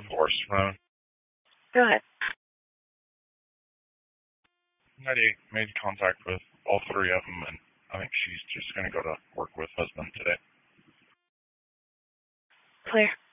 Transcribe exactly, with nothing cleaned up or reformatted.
course, Ron. Go ahead. Maddie made contact with all three of them, and I think she's just going to go to work with husband today. Clear.